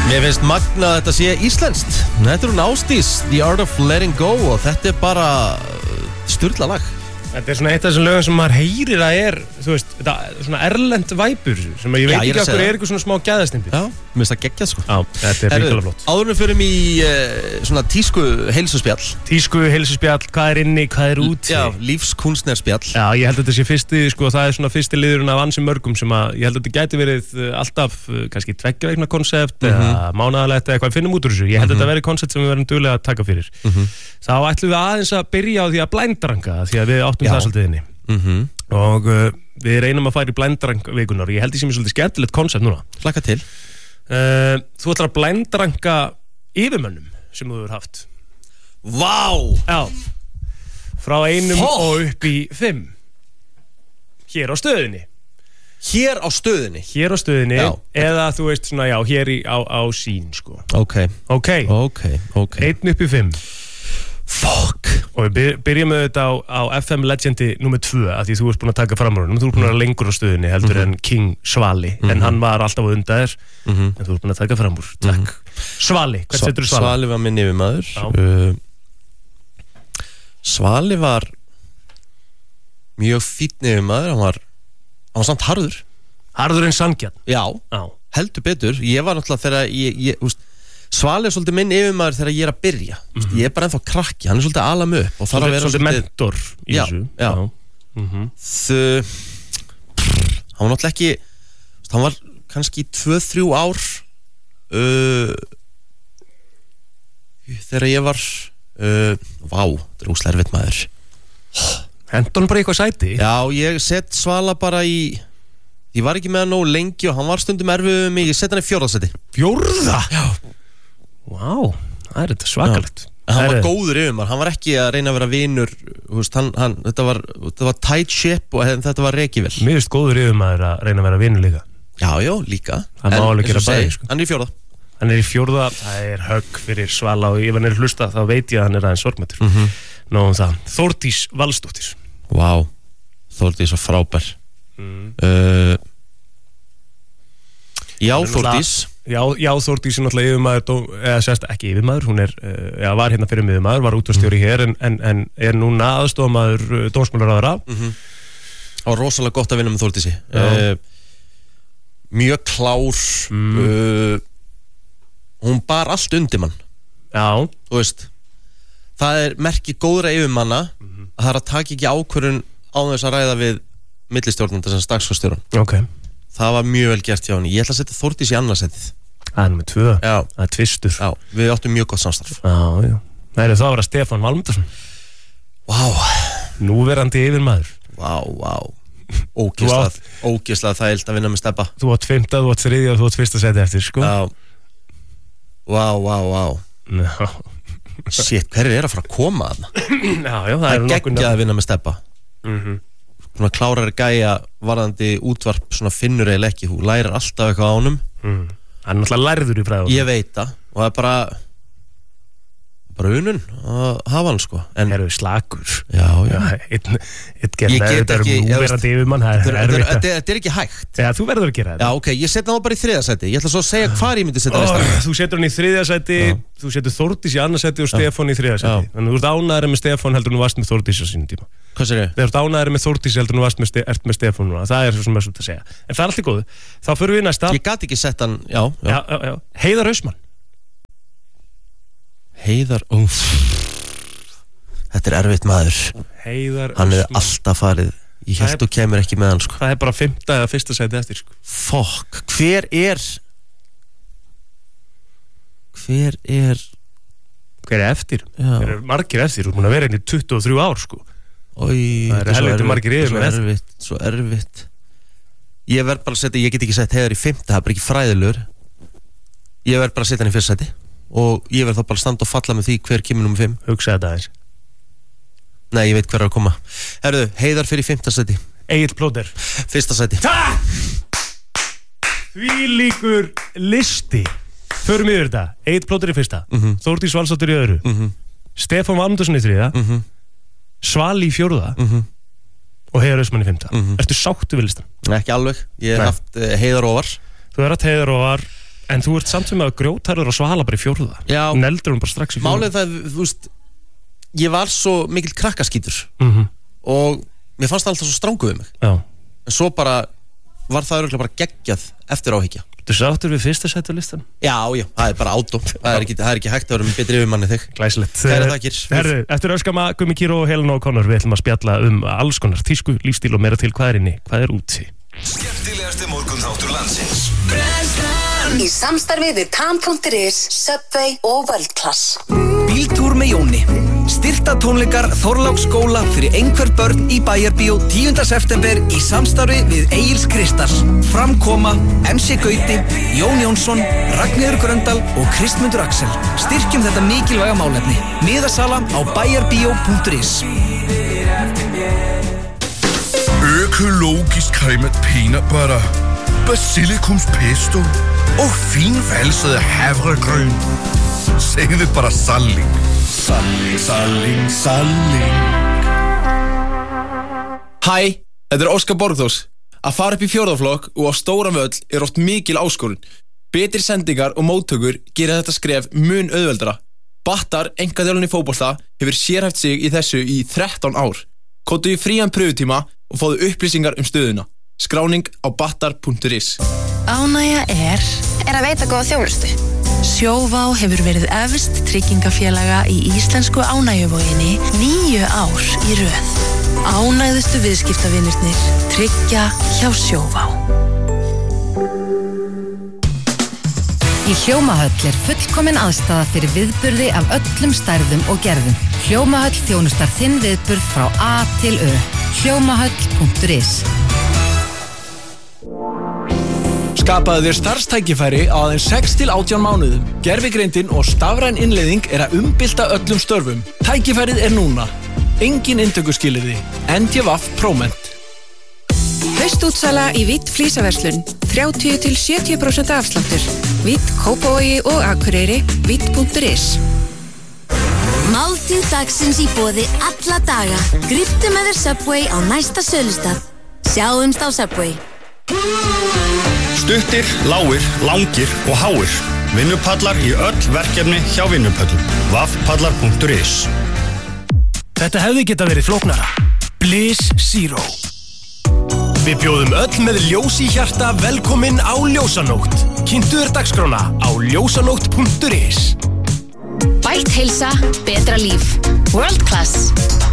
Mér finnst magna að þetta sé íslenskt. Þetta hún Ásdís, The Art of Letting Go, og þetta bara sturla lag. Þetta svona eitt af þessum lögum sem maður heyrir að þú veist, þetta svona erlend væpur sem ég veit ekki okkur eitthvað svona smá gæðastimpi. Já, mér finnst það geggjað sko. Já, þetta ríkulega flott. Áður við förum í svona tísku heilsuspjall. Tísku heilsuspjall, hvað inni, hvað úti. Já, lífskunstnerspjall. Já, ég held að þetta sé fyrsti, sko, það svona fyrsti liðurinn af ansi mörgum sem ég held að þetta gæti verið alltaf kannski 2 vikna konsept eða mánaðarlegt eða eitthvað, finnum út úr þessu. Ég held að þetta verið konsept sem við verðum duglega að taka fyrir. Þá ætlum við aðeins að byrja á því að blændrangka, því að við áttum það svolítið inni. Og við reynum að fara í blændrang vikunar og ég held því sem er svolítið skemmtilegt konsept núna. Hlakka til. Þú ætlar að blændrangka yfirmönnum sem þú hefur haft. Vá! Já. Frá 1 og upp í 5. Hér á stöðinni. Hér á stöðinni? Hér á stöðinni, já. Eða þú veist svona, já, hér á sín, sko. Ok. 1 upp í 5. Fuck. Og við byrjum með þetta á FM Legendi nr. 2, af því þú ert búin að taka fram á honum. Þú ert búin að vera lengur á stöðinni heldur en King Svali, en hann var alltaf á undan þér, en þú ert búin að taka fram úr. Takk. Svali, hvert setur þú Svala? Svali var minn yfirmaður. Svali var mjög fínn yfirmaður, hann var samt harður. Harður en sanngjarn. Já, heldur betur. Ég var náttúrulega þegar Svali svolítið minn yfirmaður þegar ég að byrja. Ég bara ennþá krakki, hann svolítið ala mig upp og þarf að vera svolítið mentor í þessu. Já. Hann var náttúrulega ekki, hann var kannski 2-3 ár þegar ég var þetta óslega erfitt maður. Hendur hann bara eitthvað sæti? Já, ég sett Svala bara ég var ekki með hann nóg lengi og hann var stundum erfið með mig. Ég sett hann í 4. sæti. 4? Já. Vá, það er þetta svakalegt. Hann var góður yfir maður, hann var ekki að reyna að vera vinur, þetta var tight ship og þetta var rekivel. Mér finnst góður yfir maður að reyna að vera vinur líka. Já, líka. Það má alveg gera bæði, sko. Hann er í 4. Hann er í 4, það er högg fyrir Svala og ef hann er hlusta þá veit ég að hann er aðeins sorgmættur. Nóðum það. Þórdís Valsdóttir. Vá, Þórdís var frábær. Já, Þórdís. Já, Þórdís er náttúrulega yfirmaður, eða sérst ekki yfirmaður, hún var hérna fyrir miðjumaður, var útvarpsstjóri hér en er núna aðstofamaður dómsmálaráðherra. Það var rosalega gott að vinna með Þórdísi. Mjög klár, hún bar allt undir mann. Já. Þú veist, það er merki góðra yfirmanna að það er að taka ekki ákvörðun á þess að ræða við millistjórnanda sem dagskrárstjóran. Ok. Það var mjög vel gert hjá henni. Ég ætla að setja Þórdís í annarsætið. Það er með 2. Já. Það er tvistur. Já, við áttum mjög gott samstarf. Já. Það er það að vera Stefán Valmundarson. Vá. Núverandi yfirmaður. Vá. Ógeðslega þægilt að vinna með Stebba. Þú átt 5., þú átt 3. og þú átt 1. sæti eftir, sko. Já. Vá. Shit, hver er að fara að koma þarna? Já, það er geggjað að vinna með Stebba. Svona klárari gæja varðandi útvarp, svona finnur eiginlega ekki. Þú lærir alltaf eitthvað á honum. Hann er náttúrulega lærður í fræðunum. Ég veit það, og það er bara unun að hafa hann, sko. En eru slagur. Já. Eitt gerða, þetta er núverandi yfirmann. Þetta er ekki hægt. Já, þú verður að gera þetta. Já, ok, ég setja það bara í 3. sæti. Ég ætla svo að segja hvar ég myndi setja næsta. Þú setur hann í 3. sæti, þú setur Þórdís í 2. sæti og Stefán í 3. sæti. Þannig þú ert ánægðari með Stefán heldur en þú varst með Þórdís á sínum tíma. Hvað segir ég? Þú ert ánægðari með Þórdís heldur en þú ert með Stefán núna. Það er sem að segja. En það er allt í góðu. Þá förum við næsta. Ég gat ekki sett hann, já. Heiðar Hausmann. Þetta er erfitt maður. Hann er alltaf farið. Ég held þú kemur ekki með hann, sko. Það er bara 5. eða 1. sæti eftir, sko. Fuck, hver er eftir? Það eru margir eftir. Þú er búin að vera inn í 23 ár, sko. Það eru helviti margir yfir. Svo erfitt. Ég verð bara að setja, ég get ekki sett Heiðar í 5. Það er bara ekki fræðilegur. Ég verð bara að setja hann í 1. sæti og ég verð þá bara að standa og falla með því hver kemur nummer 5. Hugsa þetta aðeins. Nei, ég veit hver er að koma. Herðu, Heiðar fyrir í 5. sæti. Egill Plóter. 1. sæti. Takk! Því líkur listi. Förum yfir þetta. Egill Plóter í 1. Þórdís Valsdóttir í 2. Stefán Valmundarson í 3. Svali í 4. og Heiðar Hausmann í 5. Ertu sáttu við listan? Ekki alveg. Ég hef haft Heiðar ofar. Þú hefur haft Heiðar ofar. En þú ert samt sem að grjótharður og Svala bara í 4. Já. Neldur hún bara strax í 4. Málið það, þú veist, ég var svo mikill krakkaskítur og mér fannst það alltaf svo strangu við mig. Já. En svo bara var það örugglega bara geggjað eftir áhyggja. Þú sáttur við fyrsta sæti á listan? Já, það er bara átó. Það er ekki hægt að vera með betri yfirmanni þig. Glæsilegt. Kærar þakkir. Herru, eftir öskama Gummi Kíró og Helena O'Connor við ætlum að spjalla alls konar tísku, lífstíl og meira til hvað er inni, hvað er úti. Skemmtilegasti morgunþáttur landsins. Í samstarfi við Tam.is, Subway og World Class. Bíltúr með Jóni. Styrta tónleikar Þorláksskóla fyrir einhver börn í Bæjarbíó 10. september í samstarfi við Egils Kristars. Framkoma MC Gauti, Jón Jónsson, Ragnheiður Gröndal og Kristmundur Axel. Styrkjum þetta mikilvæga málefni. Miðasala á bajarbio.is. Økologisk cremet peanut butter, basilikumspesto og finvalset havregryn. Segðu bara salling. Salling. Hæ, þetta Óskar Borgþórs. Að fara upp í 4. flokk og á stóran völl er oft mikil áskorun. Betri sendingar og móttökur gera þetta skref mun auðveldara. Battar, einkaþjálfun í fótbolta, hefur sérhæft sig í þessu í 13 ár. Kóttu í frían pröfutíma og fáðu upplýsingar stöðuna. Skráning á battar.is. Ánægja er að veita góða þjónustu. Sjóvá hefur verið efst tryggingafélaga í íslensku ánægjuvoginni 9 ár í röð. Ánægðustu viðskiptavinirnir tryggja hjá Sjóvá. Í Hljómahöll fullkomin aðstaða fyrir viðburði af öllum stærðum og gerðum. Hljómahöll þjónustar þinn viðburð frá A til Ö. Hljómahöll.is. Skapaðu þér starfstækifæri á aðeins 6 til 18 mánuðum. Gervigreindin og stafræn innleiðing er að umbylta öllum störfum. Tækifærið er núna. Engin inntökuskilyrði. NTVAF Proment. Haustútsala í Vitt flísaverslun. 30 til 70% afsláttur. Vitt Kópavogi og Akureyri. Vitt.is. Máltíð dagsins í boði alla daga. Gríptu með þér Subway á næsta sölustað. Sjáumst á Subway. Stuttir, lágir, langir og háir. Vinnupallar í öll verkefni hjá Vinnupöllum. vafpallar.is. Þetta hefði geta verið flóknara. Bliss Zero. Við bjóðum öll með ljós í hjarta velkomin á Ljósanótt. Kynntu þér dagskrána á ljósanótt.is. Bætt heilsa, betra líf. World Class.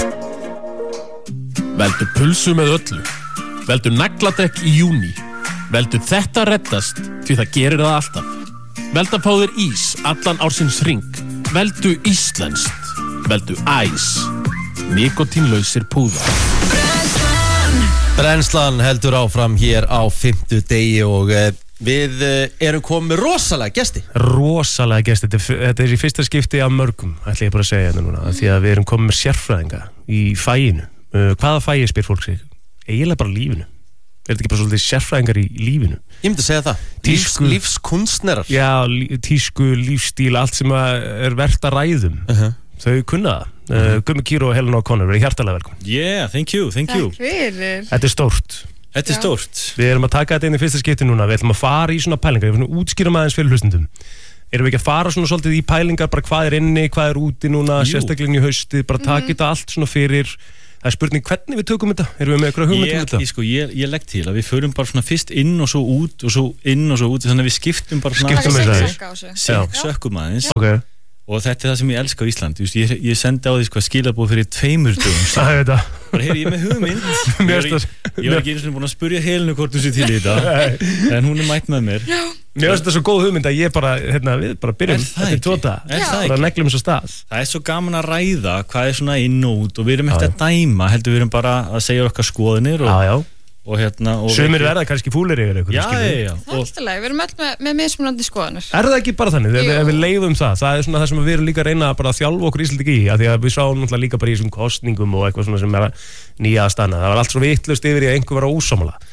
Veldu pulsu með öllu. Veldu nagladekk í júní. Veldu þetta reddast, því það gerir það alltaf. Veldu að fá þér ís allan ársins hring. Veldu íslenskt. Veldu æs. Nikotínlausir púðar. Brennslan heldur áfram hér á 5. degi og við erum komið með rosalega gesti. Rosalega gesti, þetta er í fyrsta skipti af mörgum, ætla ég bara að segja þetta núna, því að við erum komið með sérfræðinga í fæinu. Hvaða fæi spyr fólk sig? Eiginlega bara lífinu. Er þetta ekki bara svolítið sérfræðingar í lífinu? Ég myndi að segja það. Lífskunstnerar. Já, tísku, lífstíl, allt sem er verðt að ræðum. Þau kunna það. Gummi Kíró og Helena O'Connor, verið hjartalega velkomin. Yeah, thank you. Takk fyrir. Þetta er stórt. Þetta er stórt. Við erum að taka þetta inn í fyrsta skipti núna. Við ætlum að fara í svona pælingar. Við ætlum að útskýra aðeins fyrir hlustendum. Erum við ekki að fara svona svolítið í pælingar, bara hvað er inni, hvað er úti núna, sérstaklega í haustið, bara taka þetta allt svona fyrir. Það er spurning hvernig við tökum þetta. Erum við með eitthvað hugmynd um þetta? Ég legg til að við förum bara svona fyrst inn og svo út og svo inn og svo út, þannig að við skiptum bara svona sökkum aðeins. Okay. Og þetta er það sem ég elska á Ísland. Ég sendi á því skilabóð fyrir 2 dögum. Það er þetta. Bara ég með hugmynd. Ég var ekki eins og búin að spurja Helenu hvort þú sé til í þetta. En hún er mætt með mér. Mér finnst þetta svo góð hugmynd að ég bara, við bara byrjum eftir 2 daga. Bara neglum þessu stað. Það er svo gaman að ræða hvað er svona inn og út og við erum ekkert að dæma, heldur við erum bara að segja okkar skoðanir og sumir verða kannski fúlir yfir ykkur. Já. Það er alltaf leið, við erum öll með mismunandi skoðanir. Er það ekki bara þannig, ef við leiðum það er svona það sem við erum líka að reyna bara að þjálfa okkur Íslendinga í, af því að við sáum náttúrulega líka bara í þessum kostningum og eitthvað svona sem er nýja að stanna, það var allt svo vitlaust yfir í að einhver var ósammála.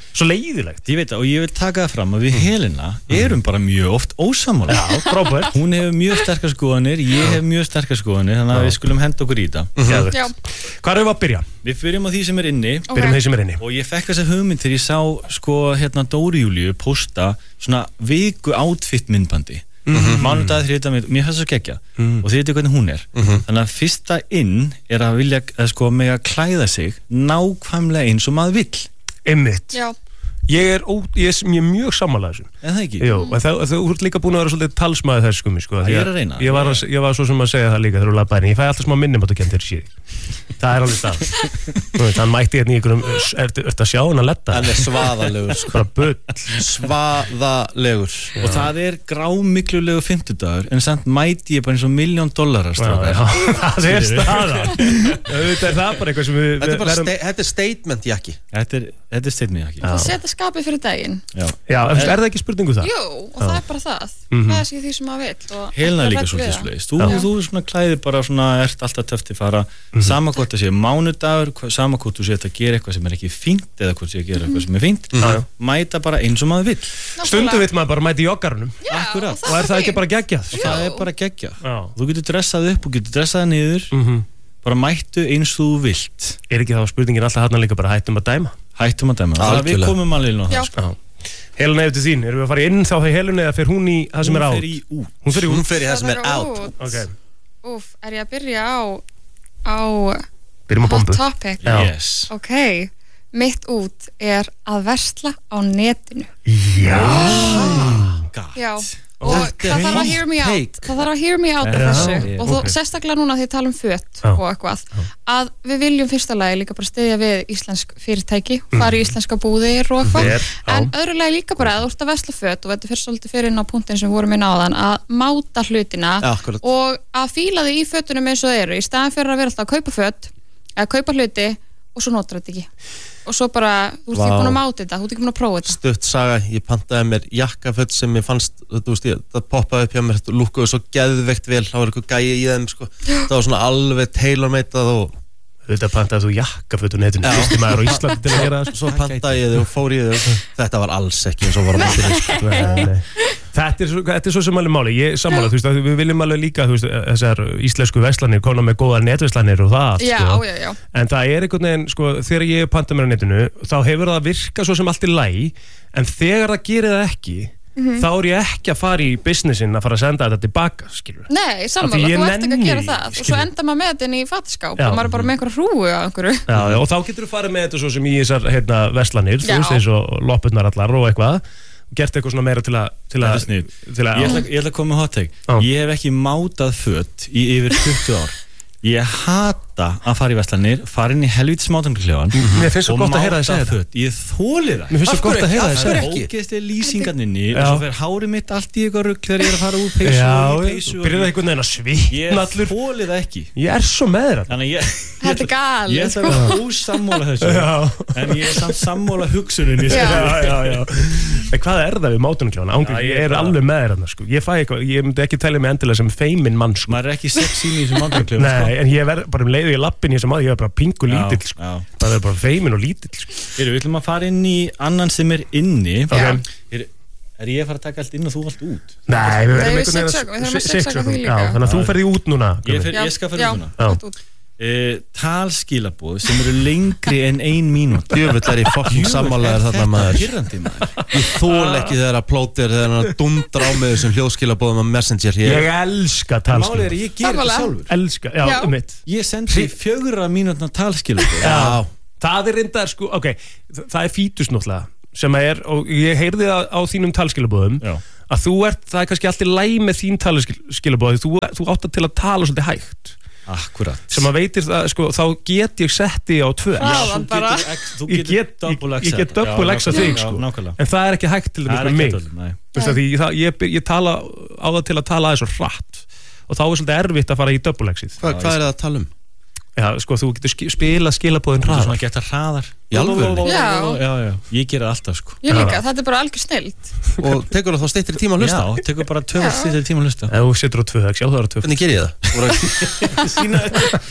svo leiðilegt. Ég veit það, og ég vil taka það fram að við Helena erum bara mjög oft ósammála. Já, frábært. Hún hefur mjög sterkar skoðanir, ég hef mjög sterkar skoðanir, þannig að við skulum henda okkur í það. Já. Hvað erum við að byrja? Við byrjum á því sem er inni. Byrjum því sem er inni. Og ég fekk þessa hugmynd þegar ég sá Dóri Júlíu posta svona viku outfit myndbandi. Mánudag, þriðjudag, mér fannst það geggja og þriðjudag hvernig hún er. Þannig að fyrsta inn er að vilja mega klæða sig nákvæmlega eins og maður vill. Einmitt. Já. Ég er mjög sammála þessu. En það ekki? Jú, en þú ert líka búin að vera svolítið talsmaður þess sko. Ég er að reyna. Ég var svo sem að segja það líka þegar þú labbaði inn. Ég fæ alltaf smá minnum að þú kentir sér. Það er alveg stað. Hann mætti hérna í einhverjum, ertu að sjá hann að letta? Hann er svaðalegur sko. Bara bull. Svaðalegur. Og það er grámiklulegu 50 dagur, en samt mæti ég bara eins og $1,000,000 strákar. Það er staðan. Þetta er það bara eitthvað sem við Þetta er statement jakki. Þetta er statement jakki. Það setja skapið fyrir daginn. Já, er það ekki spurningu það? Jú, og það er bara það. Það er því sem maður vill. Helena líka svolítið slegist. Þú svona klæðir bara svona, ert alltaf töff til fara, sama hvort það sé mánudagur, sama hvort þú sé að gera eitthvað sem er ekki fínt eða hvort sé að gera eitthvað sem er fínt, mæta bara eins og maður vill. Stundum vill maður bara mæta í joggarunum. Akkurat. Og er það ekki bara geggjað? Það er bara geggjað. Þú getur dressað upp og getur dressað niður, bara mættu eins og þú vilt. Er ekki þá spurningin alltaf hann líka bara hættum að dæma? Hættum að dæma. Það við komum alveg inn á það sko. Helena eftir þín, erum við að fara inn þá þegar Helena eða fer hún í það sem er out? Hún fer í það sem er out. Er ég að byrja á hot topic? Yes. Ok, mitt út er að versla á netinu. Já. Og það þarf að hear me out. Það þarf að hear me out af þessu. Og sérstaklega núna þegar ég tala föt og eitthvað, að við viljum fyrsta lagi líka bara styðja við íslensk fyrirtæki, fara í íslenska búðir og eitthvað, en öðru lagi líka bara að þú ert að versla föt, og þetta fyrir svolítið fyrir inn á punktin sem við vorum inn áðan, að máta hlutina og að fíla þig í fötunum eins og þeir eru, í staðan fyrir að vera alltaf að kaupa föt eða kaupa hluti og svo notar þetta ekki. Og svo bara, þú ert ekki búin að máta þetta, þú ert ekki búin að prófa þetta. Stutt saga, ég pantaði mér jakkaföt sem ég fannst, þú veist, það poppaði upp hjá mér, þetta lúkkuði svo geðveikt vel, það var eitthvað gæi í þeim, sko. Það var svona alveg tailor-madeað og... Þetta pantaði þú jakkaföt og netinu, fyrsti maður á Íslandi til að gera það. Svo pantaði ég þau og fór ég þau, þetta var alls ekki eins og var á myndinni, sko. Þetta er svo sem alveg máli, ég sammála, þú veist, við viljum alveg líka, þú veist, þessar íslensku verslanir koma með góðar netverslanir og það allt, sko. Já. En það er einhvern veginn, sko, þegar ég panta mér á netinu, þá hefur það virkað svo sem allt í lagi, en þegar það gerir það ekki, þá er ég ekki að fara í businessin að fara að senda þetta tilbaka, skilur. Nei, sammála, þú ert ekki að gera það, og svo enda maður með þetta inn í fattaskáp og maður er bara með einhverja hrúu á einhverju. Já, og þá getur þú farið með þetta svo sem í þessar, verslanir, þú veist, eins og loppurnar allar og eitthvað, gert eitthvað svona meira til að Ég ætla að koma með hot take. Ég hef ekki mátað föt í yfir 20 ár. Ég hata að fara í verslanir, fara inn í helvítis mátangarklefann Mér finnst svo gott að heyra þig segja þetta. Ég þoli það. Mér finnst svo gott að heyra þig segja þetta. Ógeðst er lýsingarninni og svo fer hárið mitt allt í eitthvað rugg þegar ég er að fara úr peysu og byrjaði einhvern veginn að svitna allur. Ég þoli það ekki. Ég er svo með þér. Þetta er galið. Ég ætla að vera ósammála þessu, en ég er samt sammála hugsuninni. Hvað er það við mátangarklefana? Ég er alveg með þér. Ég myndi ekki telja mig endilega sem feiminn mann. Maður er ekki sexy í þessum mátangarklefum. En ég verð bara leiði í lappin í þessum ég er bara pingu lítill, sko. Það er bara feimin og lítill, sko. Við ætlum að fara inn í annan sem er inni. Er ég að fara að taka allt inn og þú allt út? Nei, við verðum einhvern veginn að sexa því líka. Þannig að þú ferði út núna. Ég skal ferði út núna. Talskilaboð sem eru lengri en 1 mínúta. Djöfull er ég fucking sammálaður þarna, maður. Þetta er pirrandi, maður. Ég þól ekki þegar að plótir þegar hann dundra á mig þessum hljóðskilaboðum á Messenger. Ég elska talskilaboð. Málið er ég ger þetta sjálfur. Elska, já, mitt. Ég sendi 4 mínútna talskilaboð. Já, það er reyndar, sko, ok, það er fítus náttúrulega sem er, og ég heyrði það á þínum talskilaboðum, að það er kannski allt í lagi með þín talskilaboð, þú átt til að tala svolítið hægt. Akkurat. Sem að veitir það, sko, þá get ég setti á 2. Þú getur ég get double-exa þig, sko. En það er ekki hægt til þess með mig. Þú veist að ég tala á það til að tala aðeins svo hratt og þá er svolítið erfitt að fara í double-exið. Hvað er það að tala um? Já, sko, þú getur spilað skilabóðin hraðar. Þú getur hraðar. Í alvöru? Já. Ég gera alltaf sko. Ég líka, þetta bara algjör snillt. Og tekur það þá styttri tíma að hlusta? Já, tekur bara 2 styttri tíma að hlusta. Ef þú setur á 2 högg, sjá það á 2. Hvernig ger ég það? Sína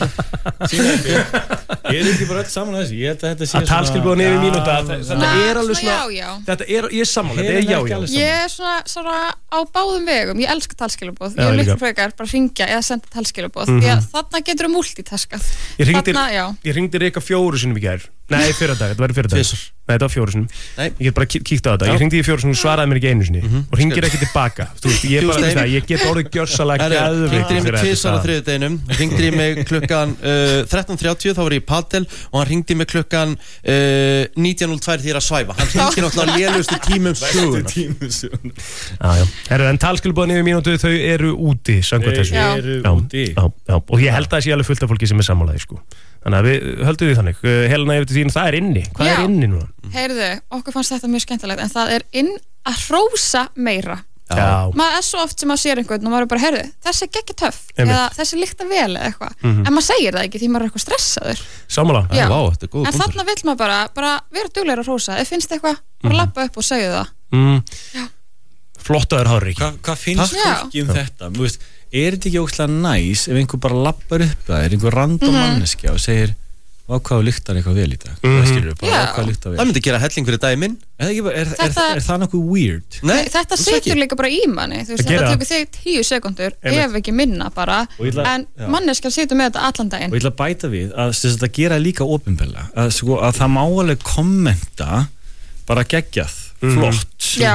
Ég ekki bara öll saman að þessu. Ég held að þetta sé svona... Að talskilbúðan yfir mínúta, þetta alveg svona... Já. Þetta ég sammála, þetta já. Ég svona á báðum vegum, ég elska talskilabóð. Ég miklu frekar bara hringja eða senda talskilabóð. Því að þarna getur multitaskað. Ég hringdi Rika 4 sinnum í gær. Nei, fyrradag, þetta var í fyrradag. Nei, þetta var 4 sinnum. Ég get bara kíkt á þetta. Ég hringdi í 4 sinnum og svaraði mér ekki einu sinni. Og hringir ekki tilbaka. Þú veist, ég get orðið gjörsalega gæðveikur. Hringdi í mig 2 á þriðjudeginum. Hringdi í mig klukkan 13:30, þá var ég í padel og hann hringdi í mig klukkan 19:02 þegar ég er að svæfa. Hann hringdi náttúrulega lélustu tímum sögun. En talskilabóðin yfir mínútu, þau eru úti samkvæmt þessu. Þau eru úti. Og ég held að það sé alveg fullt af fólki sem er sammálaði, sko. Þannig að við höldum því þannig. Helena yfir til þín, það er inni. Hvað er inni núna? Heyrðu, okkur fannst þetta mjög skemmtilegt, en það er inn að hrósa meira. Já. Maður er svo oft sem maður sér einhvern og maður er bara, heyrðu, þessi er ekki töff eða þessi lyktar vel eða eitthvað. En maður segir það ekki því maður er eitthvað stressaður. Sammála. Vá, þetta er góð punktur. En þarna vill maður bara vera duglegur að hrósa. Ef finnst eitthvað, bara labba upp og segja það. Flottaður hári. Hvað finnst fólki þetta? Þú veist, er þetta ekki ógeðslega næs ef einhver bara lappar upp það, er einhver random manneskja og segir hvað lyktar eitthvað vel í dag? Það skilur bara hvað lyktar vel. Það myndi gera helling fyrir daginn minn. Er það nokkuð weird? Nei, þetta situr líka bara í manni. Þú veist, þetta tekur þig 10 sekundur ef ekki minna bara, en manneskjan situr með þetta allan daginn. Og ég ætla að bæta við að þetta gera líka opinberlega, að það má alveg kommenta bara geggjað, flott. Já.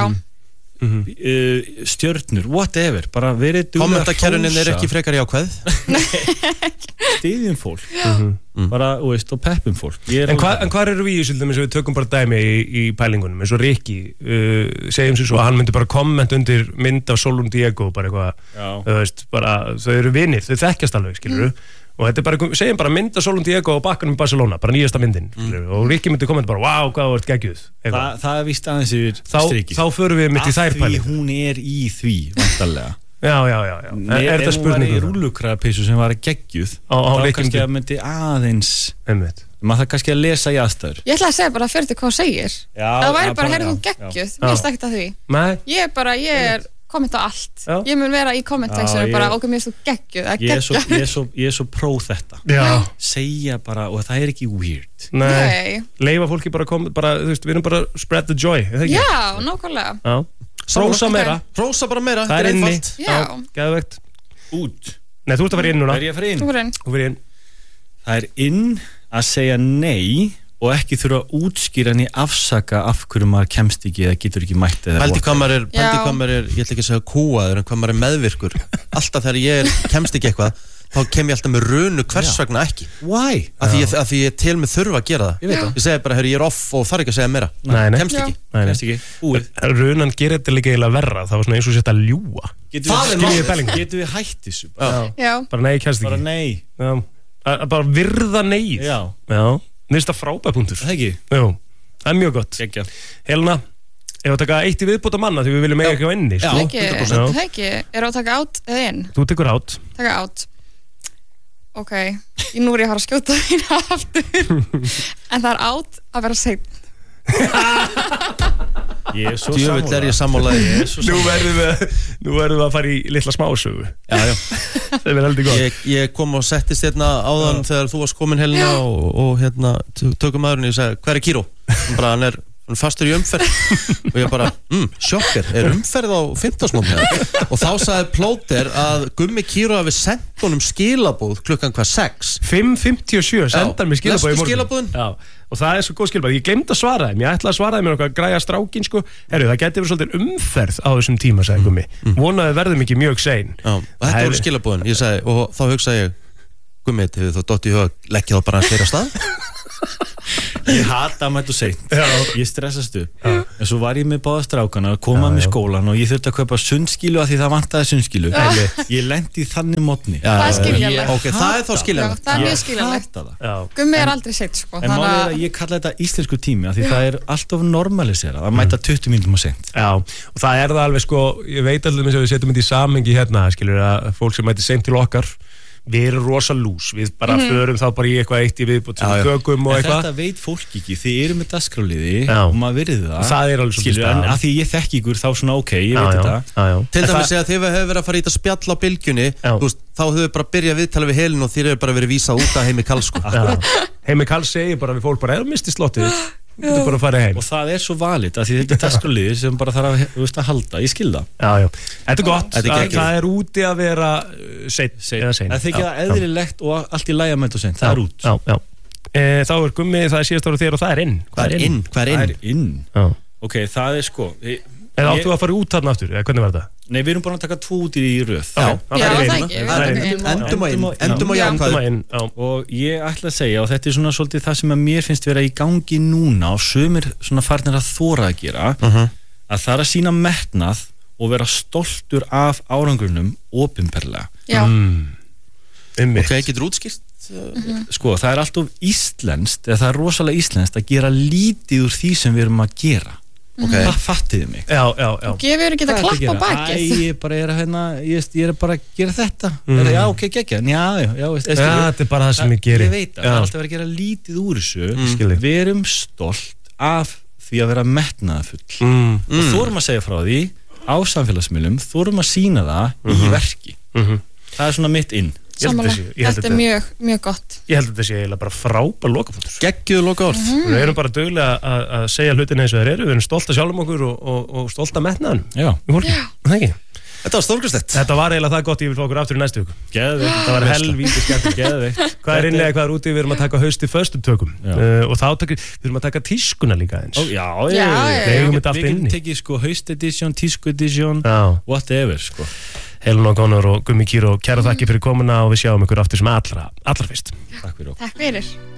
Stjörnur, whatever, bara verið duglega kommentakerrunin er ekki frekar jákvæð. Styðjum fólk bara, og peppum fólk. En hvað eru við í sildum eins og við tökum bara dæmi í pælingunum eins og Rikki segjum sér svo að hann myndi bara kommenta undir mynd af Solon Diego bara eitthvað, þau eru vinir, þau þekkjast alveg, skilur og þetta er bara, segjum bara mynd af Solon Diego á bakkanum í Barcelona, bara nýjasta myndin og Rikki myndi kommenta bara, wow, hvað þú ert geggjuð. Það er víst aðeins yfir strikið. Þá förum við mitt í þær pælingu. Af því hún er í því, vantarlega. Já. Er þetta spurningu? Ef hún var í rúllukrapeysu sem var geggjuð, þá kannski að myndi aðeins, maður það kannski að lesa í aðstæður. Ég ætla að segja bara fyrir hvað segir. Það væri bara, heyrðu þú geggjuð, mér finnst ekkert að því. Ég er kommenta allt. Ég mun vera í kommentlexinu bara, okkur mér finnst þú geggjuð. Ég er svo pró þetta. Segja bara, og það er ekki weird. Nei. Leifa fólki bara, þú veist, við erum bara spread the joy. Já, nákvæmlega. Rósa meira. Rósa bara meira. Það er inni. Já. Geðvegt. Út. Nei, þú ert að vera inn núna. Er ég að fara inn? Þú fyrir inn. Það er inn að segja nei og ekki þurfa að útskýra henni afsaka af hverju maður kemst ekki eða getur ekki mætt eða Pældi hvað maður er, ég ætla ekki að segja kúaður en hvað maður er meðvirkur. Alltaf þegar ég kemst ekki eitthvað þá kem ég alltaf með runu hvers vegna ekki. Why? Af því ég til mig þurfa að gera það. Ég segi bara, ég er off og þarf ekki að segja meira. Nei. Kemst ekki. Kemst ekki. Búið. Runan gerir þetta líka eiginlega verra. Það var svona eins og sett að ljúga. Getum við hætt þessu? Já. Bara nei, kemst ekki. Bara nei. Bara virða neið. Já. Mér finnst það frábæð punktur. Það ekki? Jú, það er mjög gott. Helena, ef við taka eitt í viðbóta manna því við viljum eiga ekki á inni. Já, ekki. Er að taka át eða inn? Þú tekur át. Taka át. Ok, nú er ég að fara að skjóta þína aftur. En það er át að vera seinn. Ég er svo Djöfull er ég sammálaði. Nú verðum við að fara í litla smásögu. Já. Það er heldur gott. Ég kom og settist hérna áðan þegar þú varst komin Helena og hérna tökum maðurinn og ég sagði, hver er Kíró? Hann er fastur í umferð og ég bara, sjokker, er umferð á 15 mótni? Og þá sagði Plóter að Gummi Kíró hafi sendt honum skilabóð klukkan hvað 6? 5:57 sendar mér skilabóð í morgun. Lestu skilabóðin? Já, og það er svo góð skilabóð. Ég glemdi að svara þeim, ég ætlaði að svara þeim með okkar græja strákin sko. Herru, það gæti verið svolítið umferð á þessum tíma, sagði Gummi. Vonaði verðum ekki mjög sein. Já, og þetta voru skilabóðin. Ég sagði, og þá hugsaði ég, Gummi, hefur þú dott í hug, leggja þá bara að hlera stað? Ég hata að mæta og seint. Ég stressast upp. En svo var ég með báða strákana að koma með skólan og ég þurfti að kaupa sundskílu af því það vantaði sundskílu. Ég lendi í þannig mótni. Það er skiljanlegt. Ok, það er þá skiljanlegt. Það er mjög skiljanlegt. Gummi er aldrei seint sko. En málið er að ég kalla þetta íslensku tími af því það er alltaf normaliserað að mæta 20 mínútum og seint. Já, og það er það alveg sko, ég veit alveg eins og við setjum þetta í samhengi hérna, skilur að fólk sem mæti seint til okkar við erum rosa lús, við bara förum þá bara í eitthvað eitt í viðbútt sem kökum og eitthvað. En þetta veit fólk ekki, þið eru með dagskráliði og maður virði það. Það er alveg svolítið en að því ég þekki ykkur þá svona ok, ég veit þetta. Til dæmis segja að þið hefur verið að fara í þetta spjall á bylgjunni, þá höfum við bara byrjað viðtala við Helenu og þið hefur bara verið vísað út að Heimi Karls sko. Heimi Karls segir bara við fólk bara misti slottið, við getum bara að fara heim. Og það er svo valid að því þetta er dagskráliði sem bara þarf að halda, ég skil það. Já, þetta er gott, það er úti að vera seinn. Það þykja eðlilegt og allt í lagi að mæta seinn, það er út. Þá er Gummi, það er síðast ára þér og það er inn. Hvað er inn? Ok, það er sko Eða áttu að fara út þarna aftur, eða hvernig var þetta? Nei, við erum búin að taka 2 út í röð. Endum á jákvæðum. Og ég ætla að segja, og þetta er svona svolítið það sem að mér finnst vera í gangi núna og sumir svona farnir að þora að gera, að það er að sýna metnað og vera stoltur af árangrunum opinberlega. Já. Ok, getur útskýrt? Sko, það er alltaf íslenskt, eða það er rosalega íslenskt að gera lítið úr því sem við erum að gera. Það fattiði mig. Já. Og gefur ekki að klappa á bakið. Ég bara er bara að gera þetta. Já, ok, geggja. Já, þetta er bara það sem ég geri. Ég veit það er alltaf verið að gera lítið úr þessu. Við erum stolt af því að vera metnaðarfull. Og þorum að segja frá því á samfélagsmiðlum, þorum að sýna það í verki. Það er svona mitt inn. Samanlega, þetta er mjög gott. Ég held að þetta sé eiginlega bara frábær lokapunktur. Geggjuð lokaorð. Við erum bara duglega að segja hlutina eins og þeir eru. Við erum stolt að sjálfum okkur og stolt að metnaðanum. Já. Þetta var stórkostlegt. Þetta var eiginlega það gott, ég vil fá okkur aftur í næstu viku. Geðveikt. Það var helvíti skemmt. Geðveikt. Hvað er innlega, hvað er úti? Við erum að taka hausti föstum tökum. Og þá við erum að taka tískuna líka eins. Já. Við getum tekið sko haust edition, tísku edition, whatever sko. Helena O'Connor og Gummi Kíró, kæra þakki fyrir komuna og við sjáum ykkur aftur sem allra fyrst. Takk fyrir okkur. Takk fyrir.